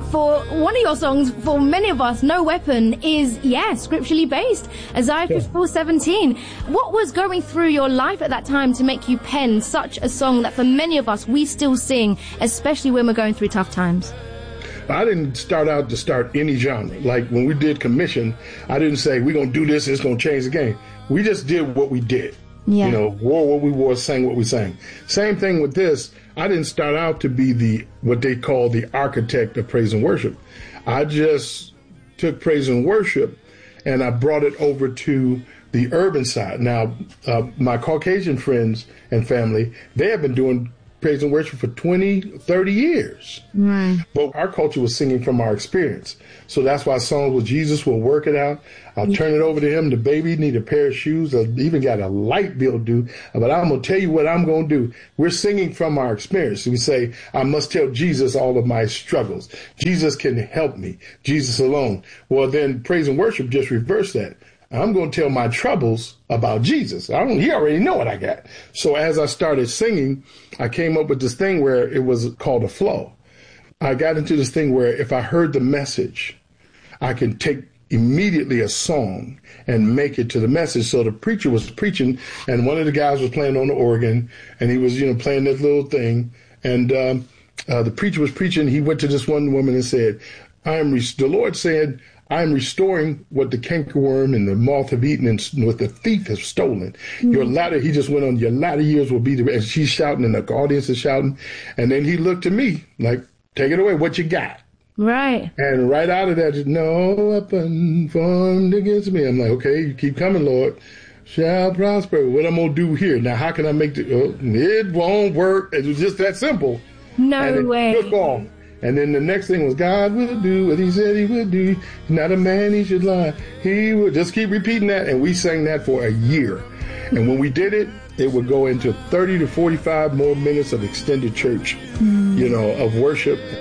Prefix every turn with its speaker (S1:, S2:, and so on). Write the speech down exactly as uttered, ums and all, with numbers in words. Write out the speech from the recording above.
S1: for one of your songs, for many of us, No Weapon is, yeah, scripturally based. Isaiah fifty-four seventeen. What was going through your life at that time to make you pen such a song that for many of us, we still sing, especially when we're going through tough times?
S2: I didn't start out to start any genre. Like when we did commission, I didn't say, we're going to do this, it's going to change the game. We just did what we did.
S1: Yeah.
S2: You know, wore what we wore, sang what we sang. Same thing with this. I didn't start out to be the what they call the architect of praise and worship. I just took praise and worship and I brought it over to the urban side. Now, uh, my Caucasian friends and family, they have been doing praise and worship for twenty, thirty years.
S1: Right.
S2: But our culture was singing from our experience. So that's why songs with Jesus will work it out. I'll turn it over to him. The baby need a pair of shoes. I even got a light bill due. But I'm going to tell you what I'm going to do. We're singing from our experience. We say, I must tell Jesus all of my struggles. Jesus can help me. Jesus alone. Well, then praise and worship just reverse that. I'm going to tell my troubles about Jesus. I don't, he already know what I got. So as I started singing, I came up with this thing where it was called a flow. I got into this thing where if I heard the message, I can take immediately a song and make it to the message. So the preacher was preaching and one of the guys was playing on the organ and he was, you know, playing this little thing. And um, uh, the preacher was preaching. He went to this one woman and said, I am, re- the Lord said, I am restoring what the cankerworm and the moth have eaten and what the thief has stolen. Mm-hmm. Your latter, he just went on, your latter years will be the, and she's shouting and the audience is shouting. And then he looked at me like, take it away, what you got?
S1: Right.
S2: And right out of that, just, no weapon formed against me. I'm like, okay, you keep coming, Lord, shall prosper. What I'm going to do here? Now, how can I make the, oh, it won't work. It was just that simple.
S1: No
S2: and it
S1: way.
S2: Took off. And then the next thing was, God will do what he said he would do. Not a man he should lie. He would just keep repeating that. And we sang that for a year. And when we did it, it would go into thirty to forty-five more minutes of extended church, mm. you know, of worship.